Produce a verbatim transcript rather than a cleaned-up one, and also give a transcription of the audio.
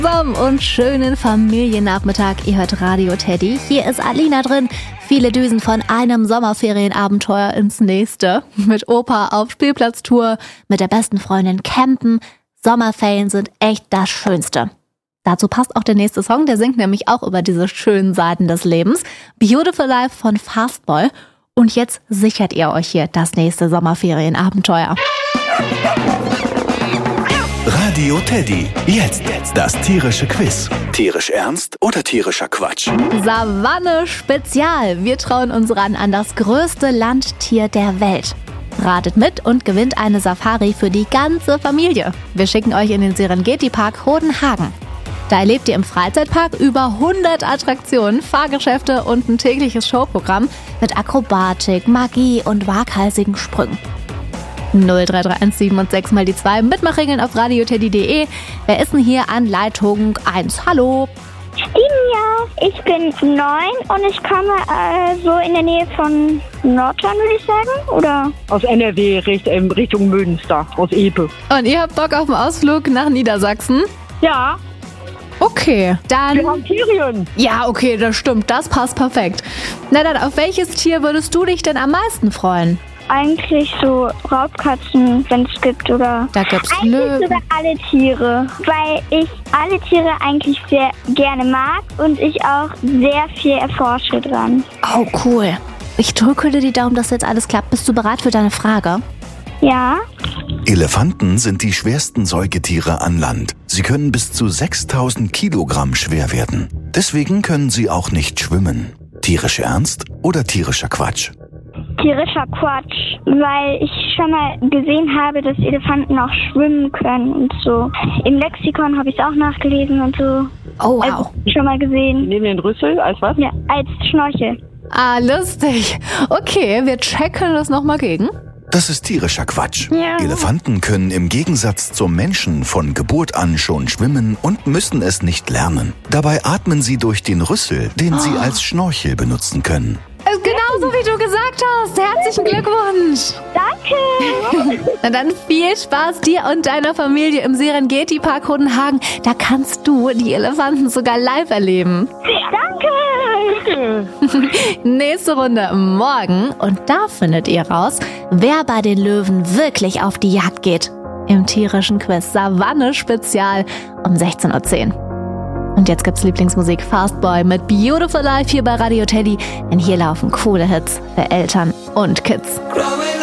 Und schönen Familiennachmittag. Ihr hört Radio Teddy. Hier ist Alina drin. Viele Düsen von einem Sommerferienabenteuer ins nächste. Mit Opa auf Spielplatztour, mit der besten Freundin campen. Sommerferien sind echt das Schönste. Dazu passt auch der nächste Song, der singt nämlich auch über diese schönen Seiten des Lebens. Beautiful Life von Fastball. Und jetzt sichert ihr euch hier das nächste Sommerferienabenteuer. Radio Teddy. Jetzt, jetzt das tierische Quiz. Tierisch ernst oder tierischer Quatsch? Savanne Spezial. Wir trauen uns ran an das größte Landtier der Welt. Ratet mit und gewinnt eine Safari für die ganze Familie. Wir schicken euch in den Serengeti-Park Hodenhagen. Da erlebt ihr im Freizeitpark über hundert Attraktionen, Fahrgeschäfte und ein tägliches Showprogramm mit Akrobatik, Magie und waghalsigen Sprüngen. null drei drei eins sieben und sechs mal die zwei. Mitmachregeln auf radioteddy punkt de. Wer ist denn hier an Leitung eins? Hallo. Ja, ich bin neun und ich komme äh, so in der Nähe von Nordhorn, würde ich sagen, oder? Aus N R W, Richt, äh, Richtung Münster, aus Epe. Und ihr habt Bock auf einen Ausflug nach Niedersachsen? Ja. Okay, dann... Wir haben Ferien. Ja, okay, das stimmt, das passt perfekt. Na dann, auf welches Tier würdest du dich denn am meisten freuen? Eigentlich so Raubkatzen, wenn es gibt, oder? Da gibt's Eigentlich Löwen. sogar alle Tiere, weil ich alle Tiere eigentlich sehr gerne mag und ich auch sehr viel erforsche dran. Oh, cool. Ich drücke dir die Daumen, dass jetzt alles klappt. Bist du bereit für deine Frage? Ja. Elefanten sind die schwersten Säugetiere an Land. Sie können bis zu sechstausend Kilogramm schwer werden. Deswegen können sie auch nicht schwimmen. Tierisch ernst oder tierischer Quatsch? Tierischer Quatsch, weil ich schon mal gesehen habe, dass Elefanten auch schwimmen können und so. Im Lexikon habe ich es auch nachgelesen und so. Oh, wow. Also, schon mal gesehen. Nehmen den Rüssel als was? Ja, als Schnorchel. Ah, lustig. Okay, wir checken das nochmal gegen. Das ist tierischer Quatsch. Ja. Elefanten können im Gegensatz zum Menschen von Geburt an schon schwimmen und müssen es nicht lernen. Dabei atmen sie durch den Rüssel, den sie als Schnorchel benutzen können. Genauso wie du gesagt hast. Herzlichen Glückwunsch. Danke. Na dann viel Spaß dir und deiner Familie im Serengeti-Park Hodenhagen. Da kannst du die Elefanten sogar live erleben. Danke. Nächste Runde morgen. Und da findet ihr raus, wer bei den Löwen wirklich auf die Jagd geht. Im tierischen Quiz Savanne Spezial um sechzehn Uhr zehn. Und jetzt gibt's Lieblingsmusik Fastboy mit Beautiful Life hier bei Radio Teddy. Denn hier laufen coole Hits für Eltern und Kids.